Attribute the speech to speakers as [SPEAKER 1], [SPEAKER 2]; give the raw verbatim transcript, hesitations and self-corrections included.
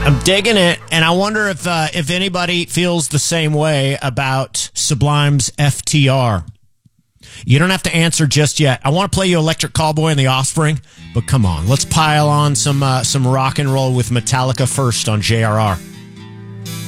[SPEAKER 1] I'm digging it, and I wonder if uh, if anybody feels the same way about Sublime's F T R. You don't have to answer just yet. I want to play you Electric Callboy and the Offspring, but come on, let's pile on some uh, some rock and roll with Metallica first on J R R.